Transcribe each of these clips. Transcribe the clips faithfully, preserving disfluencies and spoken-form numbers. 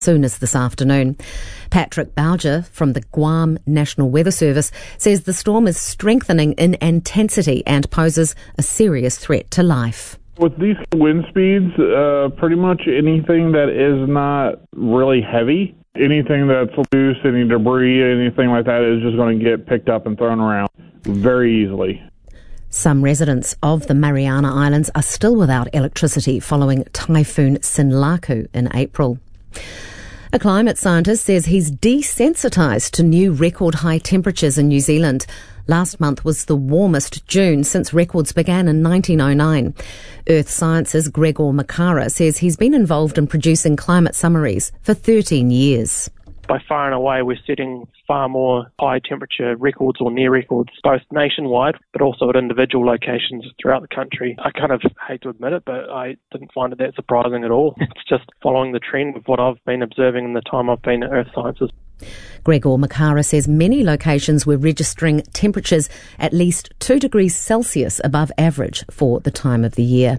soon as this afternoon. Patrick Bouger from the Guam National Weather Service says the storm is strengthening in intensity and poses a serious threat to life. With these wind speeds, uh, pretty much anything that is not really heavy, anything that's loose, any debris, anything like that is just going to get picked up and thrown around very easily. Some residents of the Mariana Islands are still without electricity following Typhoon Sinlaku in April. A climate scientist says he's desensitised to new record high temperatures in New Zealand. Last month was the warmest June since records began in nineteen oh nine. Earth Science's Gregor Makara says he's been involved in producing climate summaries for thirteen years. By far and away, we're setting far more high temperature records or near records, both nationwide, but also at individual locations throughout the country. I kind of hate to admit it, but I didn't find it that surprising at all. It's just following the trend of what I've been observing in the time I've been at Earth Sciences. Gregor Makara says many locations were registering temperatures at least two degrees Celsius above average for the time of the year.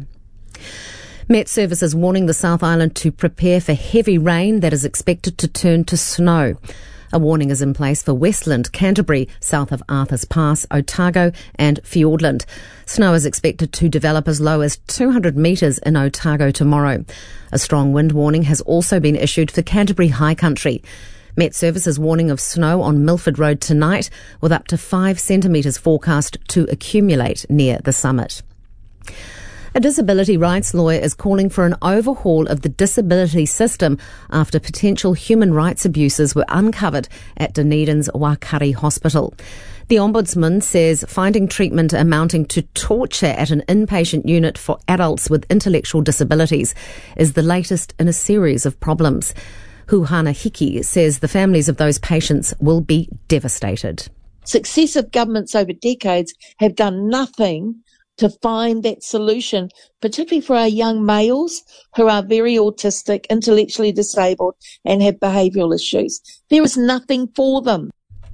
Met Service is warning the South Island to prepare for heavy rain that is expected to turn to snow. A warning is in place for Westland, Canterbury, south of Arthur's Pass, Otago and Fiordland. Snow is expected to develop as low as two hundred metres in Otago tomorrow. A strong wind warning has also been issued for Canterbury High Country. Met Service is warning of snow on Milford Road tonight, with up to five centimetres forecast to accumulate near the summit. A disability rights lawyer is calling for an overhaul of the disability system after potential human rights abuses were uncovered at Dunedin's Wakari Hospital. The Ombudsman says finding treatment amounting to torture at an inpatient unit for adults with intellectual disabilities is the latest in a series of problems. Huhana Hiki says the families of those patients will be devastated. Successive governments over decades have done nothing to find that solution, particularly for our young males who are very autistic, intellectually disabled and have behavioural issues. There is nothing for them.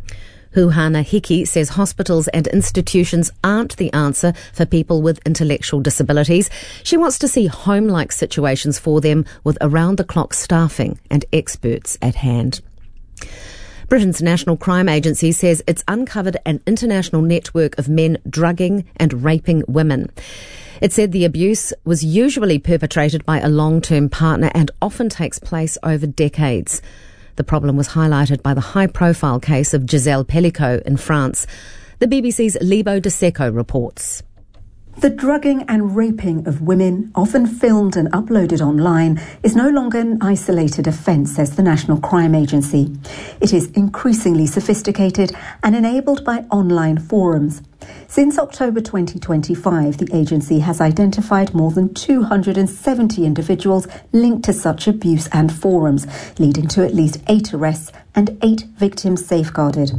Huhana Hiki says hospitals and institutions aren't the answer for people with intellectual disabilities. She wants to see home-like situations for them with around-the-clock staffing and experts at hand. Britain's National Crime Agency says it's uncovered an international network of men drugging and raping women. It said the abuse was usually perpetrated by a long-term partner and often takes place over decades. The problem was highlighted by the high-profile case of Giselle Pellicot in France. The B B C's Lebo De Seco reports. The drugging and raping of women, often filmed and uploaded online, is no longer an isolated offence, says the National Crime Agency. It is increasingly sophisticated and enabled by online forums. Since October twenty twenty-five, the agency has identified more than two hundred seventy individuals linked to such abuse and forums, leading to at least eight arrests and eight victims safeguarded.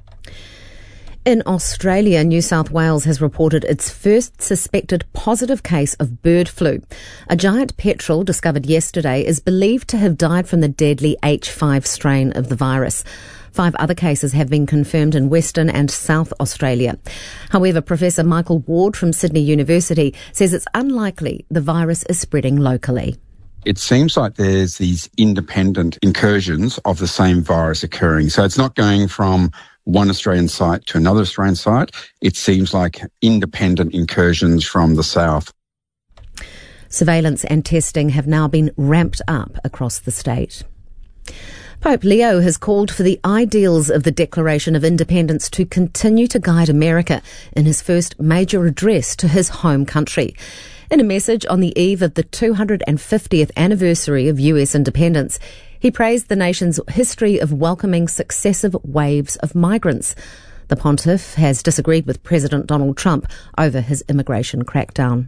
In Australia, New South Wales has reported its first suspected positive case of bird flu. A giant petrel discovered yesterday is believed to have died from the deadly H five strain of the virus. Five other cases have been confirmed in Western and South Australia. However, Professor Michael Ward from Sydney University says it's unlikely the virus is spreading locally. It seems like there's these independent incursions of the same virus occurring. So it's not going from one Australian site to another Australian site. It seems like independent incursions from the south. Surveillance and testing have now been ramped up across the state. Pope Leo has called for the ideals of the Declaration of Independence to continue to guide America in his first major address to his home country. In a message on the eve of the two hundred fiftieth anniversary of U S independence, he praised the nation's history of welcoming successive waves of migrants. The pontiff has disagreed with President Donald Trump over his immigration crackdown.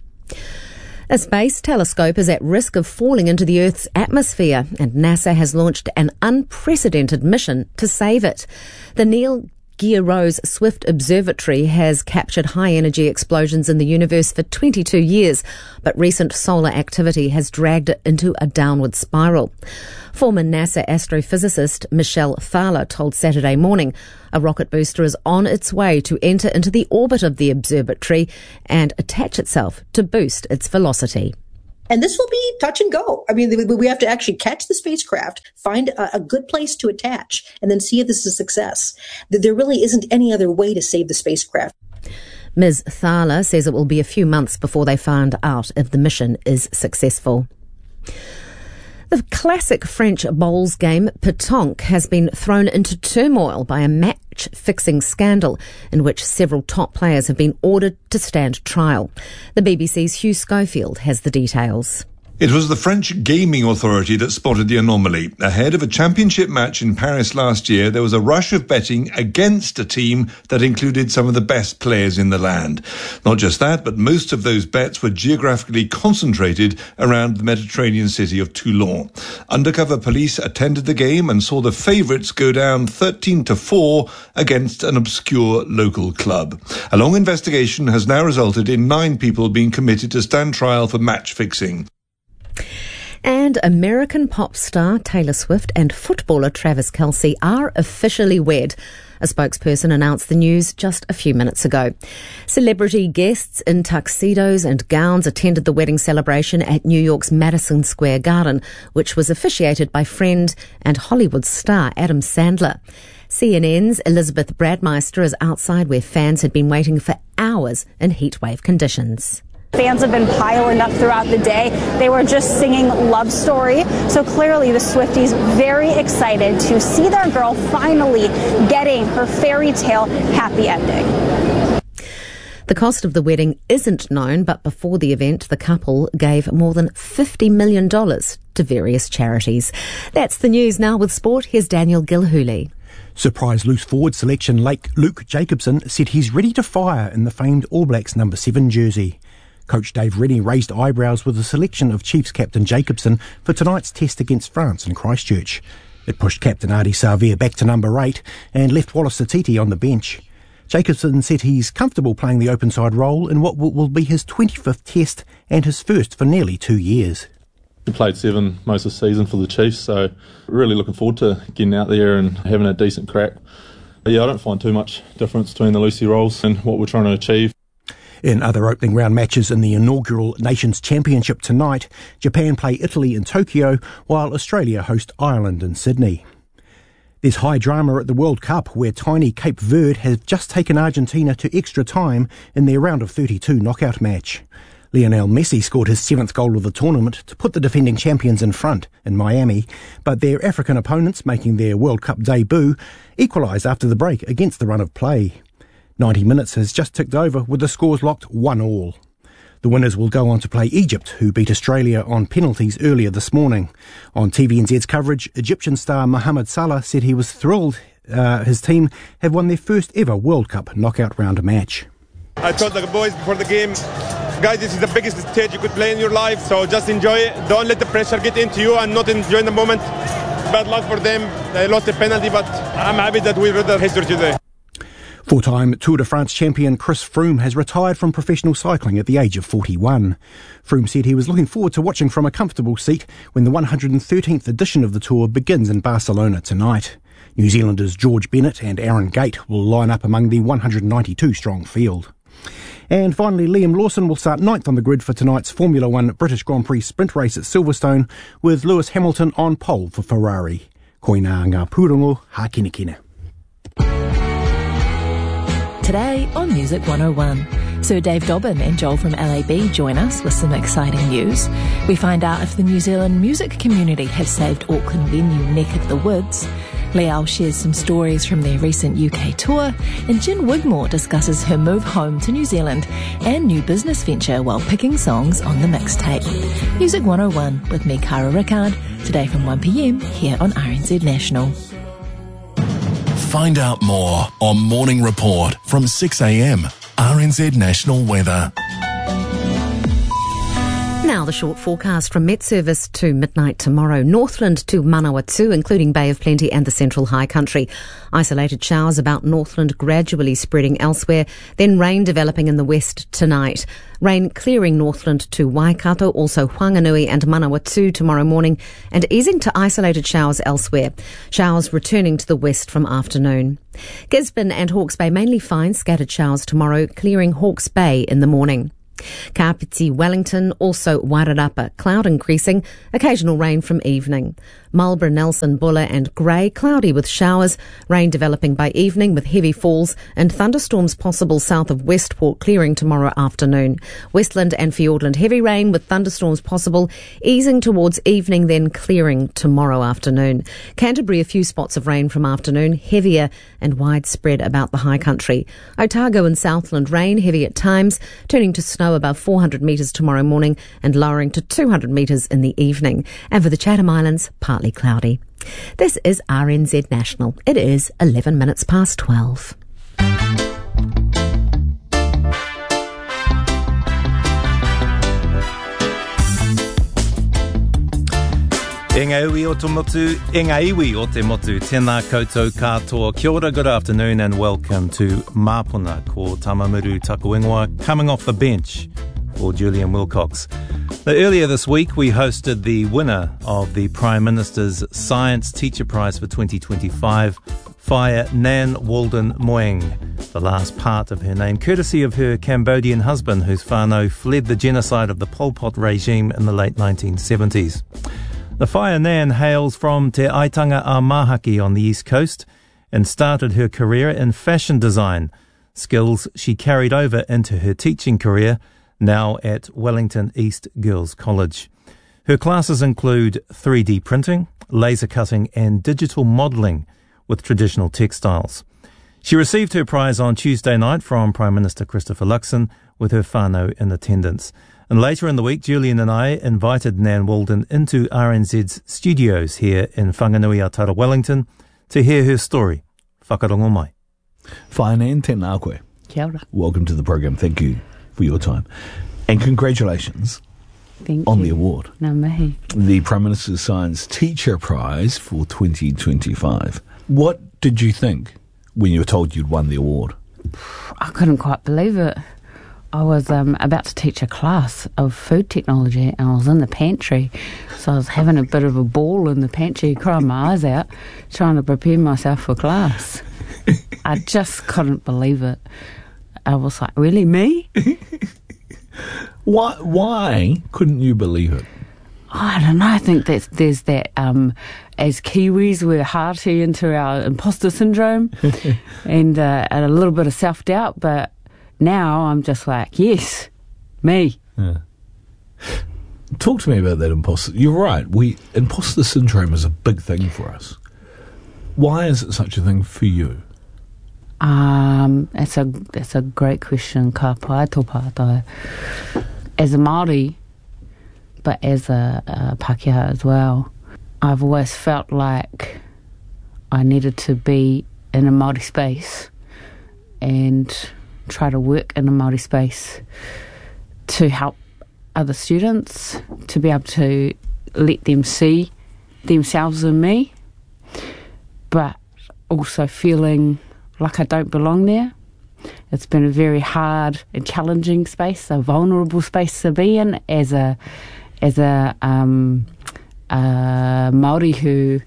A space telescope is at risk of falling into the Earth's atmosphere, and NASA has launched an unprecedented mission to save it. The Neil Gear-Rose Swift Observatory has captured high-energy explosions in the universe for twenty-two years, but recent solar activity has dragged it into a downward spiral. Former NASA astrophysicist Michelle Thaler told Saturday Morning a rocket booster is on its way to enter into the orbit of the observatory and attach itself to boost its velocity. And this will be touch and go. I mean, we have to actually catch the spacecraft, find a, a good place to attach, and then see if this is a success. There really isn't any other way to save the spacecraft. Miz Thala says it will be a few months before they find out if the mission is successful. The classic French bowls game pétanque has been thrown into turmoil by a match-fixing scandal in which several top players have been ordered to stand trial. The B B C's Hugh Schofield has the details. It was the French Gaming Authority that spotted the anomaly. Ahead of a championship match in Paris last year, there was a rush of betting against a team that included some of the best players in the land. Not just that, but most of those bets were geographically concentrated around the Mediterranean city of Toulon. Undercover police attended the game and saw the favourites go down thirteen to four against an obscure local club. A long investigation has now resulted in nine people being committed to stand trial for match fixing. And American pop star Taylor Swift and footballer Travis Kelce are officially wed. A spokesperson announced the news just a few minutes ago. Celebrity guests in tuxedos and gowns attended the wedding celebration at New York's Madison Square Garden, which was officiated by friend and Hollywood star Adam Sandler. C N N's Elizabeth Bradmeister is outside where fans had been waiting for hours in heatwave conditions. Fans have been piling up throughout the day. They were just singing Love Story. So clearly the Swifties very excited to see their girl finally getting her fairy tale happy ending. The cost of the wedding isn't known, but before the event, the couple gave more than fifty million dollars to various charities. That's the news. Now with sport, here's Daniel Gilhooly. Surprise loose forward selection like Luke Jacobson said he's ready to fire in the famed All Blacks number seven jersey. Coach Dave Rennie raised eyebrows with the selection of Chiefs captain Jacobson for tonight's test against France in Christchurch. It pushed captain Ardie Savea back to number eight and left Wallace Satiti on the bench. Jacobson said he's comfortable playing the open side role in what will be his twenty-fifth test and his first for nearly two years. We played seven most of the season for the Chiefs, so really looking forward to getting out there and having a decent crack. But yeah, I don't find too much difference between the Lucy roles and what we're trying to achieve. In other opening round matches in the inaugural Nations Championship tonight, Japan play Italy in Tokyo, while Australia host Ireland in Sydney. There's high drama at the World Cup, where tiny Cape Verde has just taken Argentina to extra time in their round of thirty-two knockout match. Lionel Messi scored his seventh goal of the tournament to put the defending champions in front in Miami, but their African opponents, making their World Cup debut, equalised after the break against the run of play. ninety minutes has just ticked over with the scores locked one all. The winners will go on to play Egypt, who beat Australia on penalties earlier this morning. On T V N Z's coverage, Egyptian star Mohamed Salah said he was thrilled uh, his team have won their first ever World Cup knockout round match. I told the boys before the game, guys, this is the biggest stage you could play in your life, so just enjoy it. Don't let the pressure get into you and not enjoy the moment. Bad luck for them. They lost a penalty, but I'm happy that we wrote the history today. Four-time Tour de France champion Chris Froome has retired from professional cycling at the age of forty-one. Froome said he was looking forward to watching from a comfortable seat when the one hundred thirteenth edition of the Tour begins in Barcelona tonight. New Zealanders George Bennett and Aaron Gate will line up among the one hundred ninety-two strong field. And finally, Liam Lawson will start ninth on the grid for tonight's Formula One British Grand Prix sprint race at Silverstone, with Lewis Hamilton on pole for Ferrari. Koina ngā pūrongo, hākinekine. Today on Music one oh one, Sir Dave Dobbin and Joel from L A B join us with some exciting news. We find out if the New Zealand music community have saved Auckland venue Neck of the Woods. Liao shares some stories from their recent U K tour, and Jen Wigmore discusses her move home to New Zealand and new business venture while picking songs on the mixtape. Music one oh one with me, Cara Rickard, today from one p m here on R N Z National. Find out more on Morning Report from six a m, R N Z National Weather. Now the short forecast from Met Service to midnight tomorrow. Northland to Manawatu, including Bay of Plenty and the Central High Country. Isolated showers about Northland, gradually spreading elsewhere. Then rain developing in the west tonight. Rain clearing Northland to Waikato, also Whanganui and Manawatu tomorrow morning, and easing to isolated showers elsewhere. Showers returning to the west from afternoon. Gisborne and Hawke's Bay mainly fine, scattered showers tomorrow, clearing Hawke's Bay in the morning. Kapiti, Wellington, also Wairarapa, cloud increasing, occasional rain from evening. Marlborough, Nelson, Buller and Grey, cloudy with showers, rain developing by evening with heavy falls and thunderstorms possible south of Westport, clearing tomorrow afternoon. Westland and Fiordland, heavy rain with thunderstorms possible, easing towards evening then clearing tomorrow afternoon. Canterbury, a few spots of rain from afternoon, heavier and widespread about the high country. Otago and Southland, rain heavy at times, turning to snow above four hundred metres tomorrow morning and lowering to two hundred metres in the evening. And for the Chatham Islands, partly cloudy. This is R N Z National. It is eleven minutes past twelve. E ngā iwi o te motu, e ngā iwi o te motu, tēnā koutou katoa. Kia ora, good afternoon and welcome to Māpuna ko Tamamuru Takuingoa, coming off the bench for Julian Wilcox. Now, earlier this week we hosted the winner of the Prime Minister's Science Teacher Prize for twenty twenty-five, Whaia Nan Walden Moeng, the last part of her name, courtesy of her Cambodian husband whose whānau fled the genocide of the Pol Pot regime in the late nineteen seventies. The Whaia Nan hails from Te Aitanga a Mahaki on the east coast and started her career in fashion design, skills she carried over into her teaching career, now at Wellington East Girls College. Her classes include three D printing, laser cutting and digital modelling with traditional textiles. She received her prize on Tuesday night from Prime Minister Christopher Luxon with her whānau in attendance. And later in the week, Julian and I invited Nan Walden into R N Z's studios here in Whanganui-a-Tara, Wellington, to hear her story. Whakarongo mai. Whaia Nan, tēnā koe. Kia ora. Welcome to the program. Thank you for your time. And congratulations Thank on you. the award. Ngā mihi. The Prime Minister's Science Teacher Prize for twenty twenty-five. What did you think when you were told you'd won the award? I couldn't quite believe it. I was um, about to teach a class of food technology and I was in the pantry, so I was having a bit of a ball in the pantry, crying my eyes out, trying to prepare myself for class. I just couldn't believe it. I was like, really, me? Why Why couldn't you believe it? I don't know. I think that there's that, um, as Kiwis, we're hearty into our imposter syndrome and, uh, and a little bit of self-doubt, but now I'm just like, yes, me. Yeah. Talk to me about that imposter. You're right. We imposter syndrome is a big thing for us. Why is it such a thing for you? Um, that's a that's a great question, ka pai tō pātai. As a Māori, but as a, a Pākehā as well, I've always felt like I needed to be in a Māori space and try to work in a Māori space to help other students, to be able to let them see themselves in me, but also feeling like I don't belong there. It's been a very hard and challenging space, a vulnerable space to be in as a as a, um, a Māori who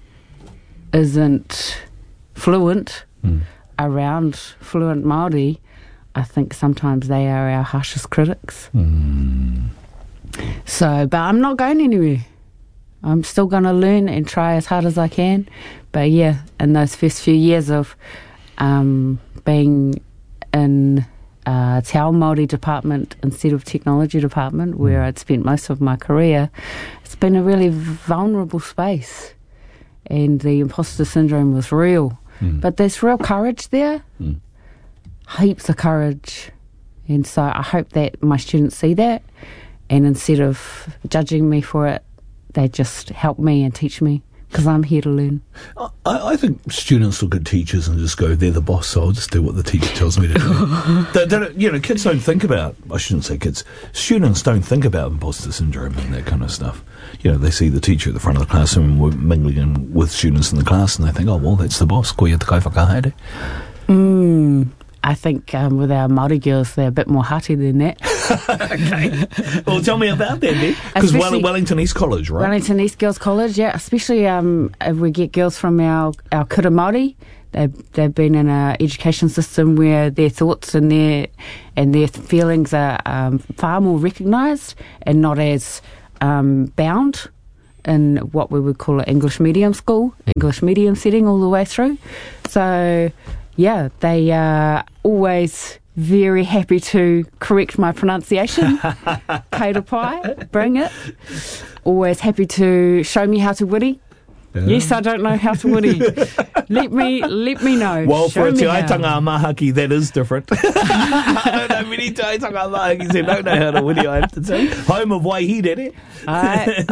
isn't fluent mm. around fluent Māori. I think sometimes they are our harshest critics. Mm. So, but I'm not going anywhere. I'm still going to learn and try as hard as I can. But yeah, in those first few years of um, being in uh, Te Ao Māori department instead of technology department, where I'd spent most of my career, it's been a really vulnerable space. And the imposter syndrome was real. Mm. But there's real courage there. Mm. Heaps of courage, and so I hope that my students see that, and instead of judging me for it, they just help me and teach me, because I'm here to learn. I, I think students look at teachers and just go, they're the boss, so I'll just do what the teacher tells me to do. they, they don't, you know, kids don't think about, I shouldn't say kids, students don't think about imposter syndrome and that kind of stuff. You know, they see the teacher at the front of the classroom mingling with students in the class, and they think, oh, well, that's the boss, koia te kai whakahaere. Mm. I think um, with our Māori girls, they're a bit more hearty than that. Okay. Well, tell me about that then. Because Well- Wellington East College, right? Wellington East Girls College, yeah. Especially um, if we get girls from our, our kura Māori. They've, they've been in an education system where their thoughts and their and their feelings are um, far more recognised and not as um, bound in what we would call an English medium school, English medium setting all the way through. So, yeah, they are always very happy to correct my pronunciation. Kato pai, bring it. Always happy to show me how to witty. Yeah. Yes, I don't know how to witty. let me let me know. Well, Show for a me Te how. Aitanga Mahaki, that is different. I don't know many Te Aitanga Mahakis who don't know how to witty, I have to say. Home of Waihi, did it? Aye,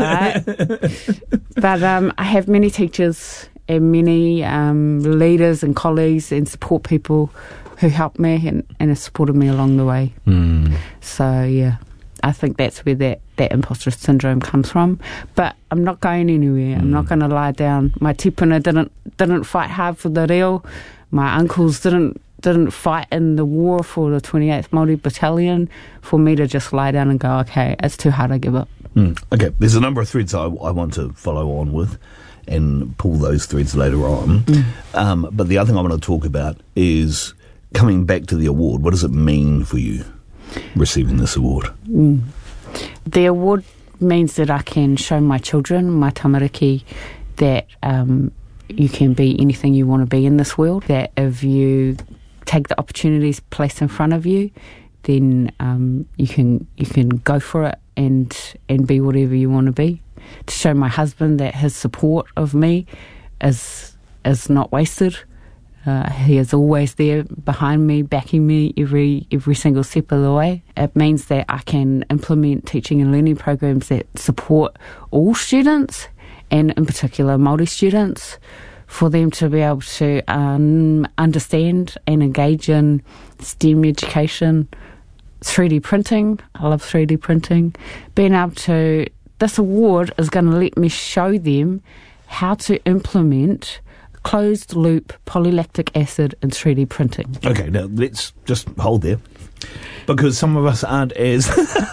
aye. But um, I have many teachers and many um, leaders and colleagues and support people who helped me and, and have supported me along the way. Mm. So, yeah. I think that's where that, that imposter syndrome comes from. But I'm not going anywhere. Mm. I'm not going to lie down. My tipuna didn't didn't fight hard for the reo. My uncles didn't didn't fight in the war for the twenty-eighth Māori Battalion for me to just lie down and go, okay, it's too hard, I give up. Mm. Okay, there's a number of threads I, I want to follow on with and pull those threads later on. Mm. Um, but the other thing I want to talk about is coming back to the award. What does it mean for you? Receiving this award? Mm. The award means that I can show my children, my tamariki, that um, you can be anything you want to be in this world, that if you take the opportunities placed in front of you, then um, you can you can go for it and and be whatever you want to be. To show my husband that his support of me is is not wasted. Uh, he is always there behind me, backing me every every single step of the way. It means that I can implement teaching and learning programs that support all students, and in particular Māori students, for them to be able to um, understand and engage in STEM education, three D printing. I love three D printing. Being able to, this award is going to let me show them how to implement closed loop polylactic acid in three D printing. Okay, now let's just hold there, because some of us aren't as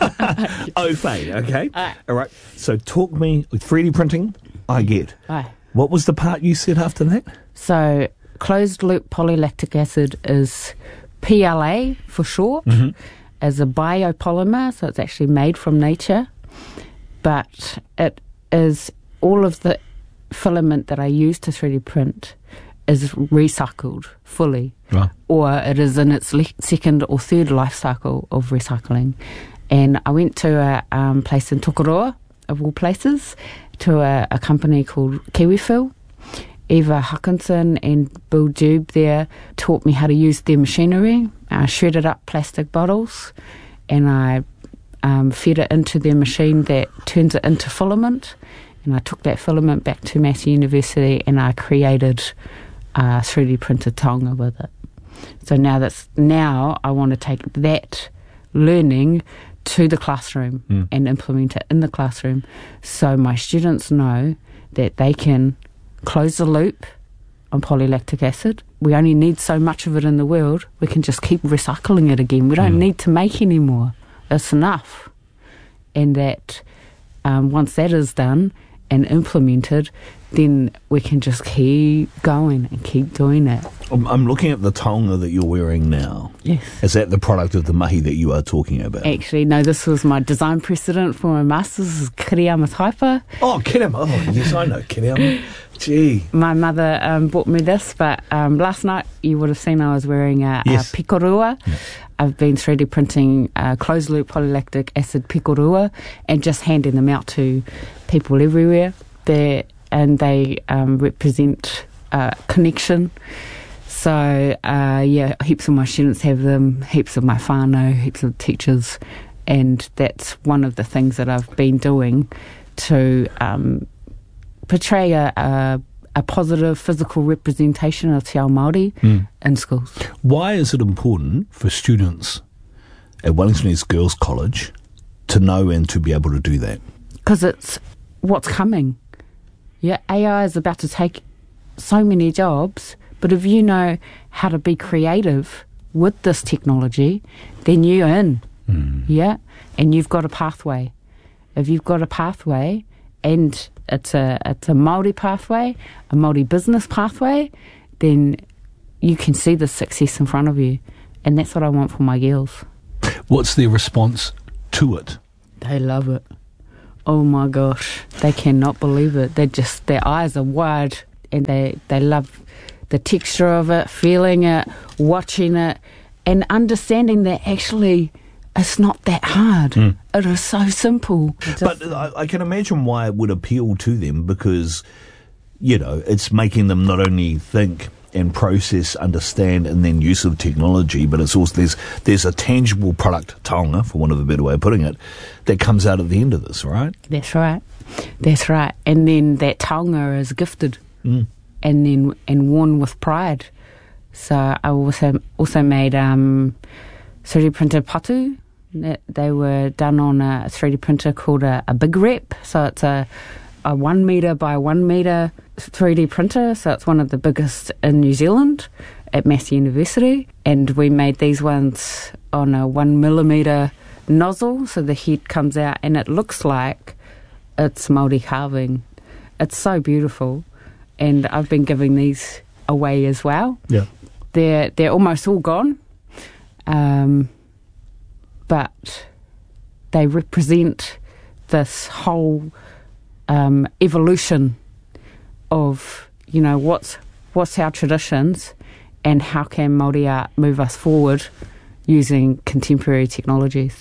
au fait, okay? Aye. All right, so talk me, with three D printing, I get. Aye. What was the part you said after that? So closed loop polylactic acid is P L A for short, mm-hmm. as a biopolymer, so it's actually made from nature, but it is all of the filament that I use to three D print is recycled fully, right. or it is in its le- second or third life cycle of recycling. And I went to a um, place in Tokoroa, of all places, to a, a company called KiwiFill. Eva Hutchinson and Bill Dube there taught me how to use their machinery. I shredded up plastic bottles and I um, fed it into their machine that turns it into filament. And I took that filament back to Massey University and I created a three D printed taonga with it. So now that's now I want to take that learning to the classroom mm. and implement it in the classroom, so my students know that they can close the loop on polylactic acid. We only need so much of it in the world. We can just keep recycling it again. We don't mm. need to make any more. That's enough. And that um, once that is done and implemented, then we can just keep going and keep doing it. I'm, I'm looking at the taonga that you're wearing now. Yes. Is that the product of the mahi that you are talking about? Actually, no, this was my design precedent for my master's. This is Kiriyama Taipa. Oh, Kiriyama. Oh, yes, I know Kiriyama. Gee. My mother um, bought me this, but um, last night you would have seen I was wearing a, yes. a pikorua. Yeah. I've been three D printing uh, closed-loop polylactic acid pikorua and just handing them out to people everywhere. They're, and they um, represent uh, connection. So, uh, yeah, heaps of my students have them, heaps of my whānau, heaps of teachers, and that's one of the things that I've been doing to um, portray a, a, a positive physical representation of Te Ao Māori mm. in schools. Why is it important for students at Wellington East Girls College to know and to be able to do that? Because it's what's coming. Yeah, A I is about to take so many jobs, but if you know how to be creative with this technology, then you're in. Mm. Yeah, and you've got a pathway. If you've got a pathway, and it's a it's a Māori pathway, a Māori business pathway, then you can see the success in front of you, and that's what I want for my girls. What's their response to it? They love it. Oh my gosh, they cannot believe it. They just their eyes are wide, and they they love the texture of it, feeling it, watching it, and understanding that actually it's not that hard. Mm. It is so simple. But I, I can imagine why it would appeal to them, because, you know, it's making them not only think and process, understand, and then use of technology, but it's also there's there's a tangible product, taonga, for want of a better way of putting it, that comes out at the end of this, right? That's right. That's right. And then that taonga is gifted, mm. and then and worn with pride. So I also also made um, three D printed patu. They were done on a three D printer called a, a Big Rep. So it's a, a one metre by one metre three D printer. So it's one of the biggest in New Zealand at Massey University. And we made these ones on a one millimetre nozzle. So the head comes out and it looks like it's Māori carving. It's so beautiful. And I've been giving these away as well. Yeah. They're, they're almost all gone. Um... But they represent this whole um, evolution of, you know, what's what's our traditions and how can Māori art move us forward using contemporary technologies.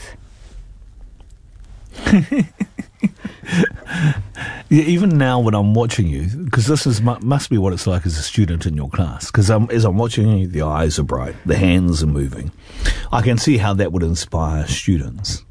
Yeah, even now when I'm watching you, because this is must be what it's like as a student in your class, because um, as I'm watching you, the eyes are bright, the hands are moving. I can see how that would inspire students.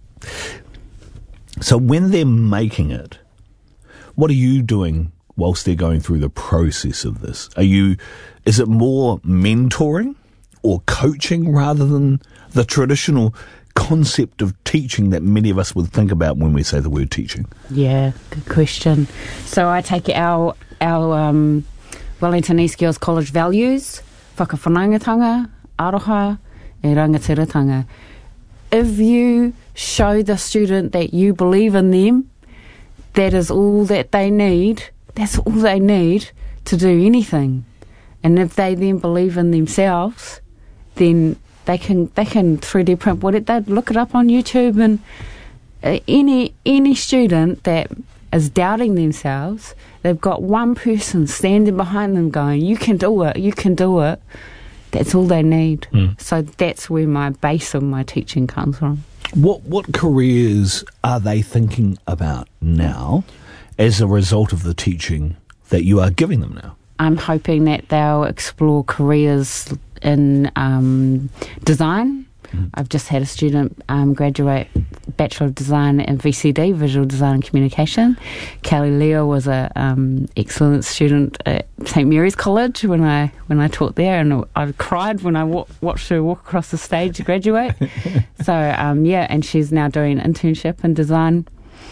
So when they're making it, what are you doing whilst they're going through the process of this? Are you, is it more mentoring or coaching rather than the traditional concept of teaching that many of us would think about when we say the word teaching? Yeah, good question. So I take our our um, Wellington East Girls College values, whakawhanaungatanga, aroha, e rangatiratanga. If you show the student that you believe in them, that is all that they need. That's all they need to do anything. And if they then believe in themselves, then They can they can three D print what it. They'd look it up on YouTube, and uh, any any student that is doubting themselves, they've got one person standing behind them going, "You can do it, you can do it." That's all they need. Mm. So that's where my base of my teaching comes from. What what careers are they thinking about now, as a result of the teaching that you are giving them now? I'm hoping that they'll explore careers in um, design. Mm. I've just had a student um, graduate Bachelor of Design in V C D, Visual Design and Communication. Kelly Leo was a um, excellent student at Saint Mary's College when I when I taught there, and I cried when I wa- watched her walk across the stage to graduate. so um, yeah, and she's now doing an internship in design.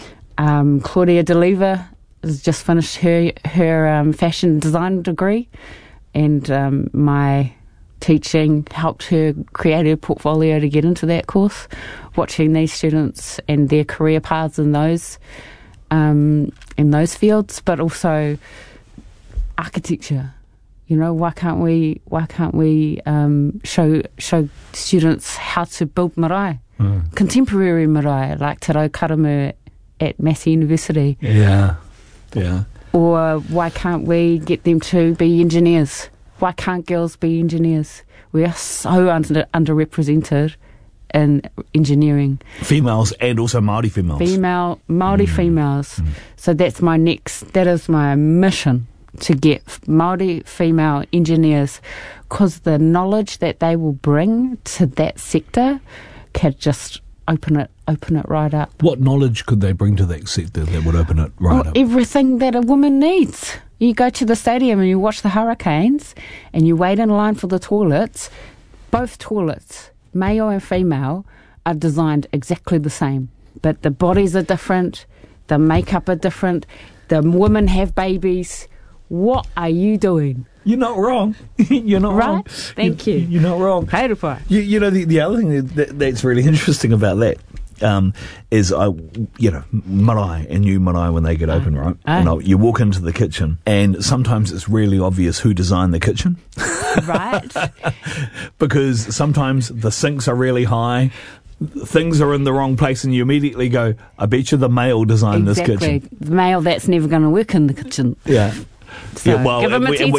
Um, Claudia DeLeva has just finished her her um, fashion design degree, and um, my teaching helped her create her portfolio to get into that course. Watching these students and their career paths in those um, in those fields, but also architecture. You know, why can't we why can't we um, show show students how to build marae, mm. contemporary marae like Te Rau Karamu at Massey University? Yeah, yeah. Or why can't we get them to be engineers? Why can't girls be engineers? We are so under, underrepresented in engineering. Females and also Māori females. Female, Māori mm. females. Mm. So that's my next, that is my mission, to get Māori female engineers, because the knowledge that they will bring to that sector can just open it open it right up. What knowledge could they bring to that sector that would open it right well, up? Everything that a woman needs. You go to the stadium and you watch the Hurricanes and you wait in line for the toilets. Both toilets, male and female, are designed exactly the same. But the bodies are different, the makeup are different, the women have babies. What are you doing? You're not wrong. You're not right? wrong. Thank you, you. You're not wrong. Hairupa. You, you know, the, the other thing that, that's really interesting about that um, is, I, you know, marae and new marae when they get Oh. open, right? Oh. You know, you walk into the kitchen and sometimes it's really obvious who designed the kitchen. Right. Because sometimes the sinks are really high. Things are in the wrong place and you immediately go, I bet you the male designed Exactly. this kitchen. The male, that's never going to work in the kitchen. Yeah. So yeah, well, give him and a we, tea and we,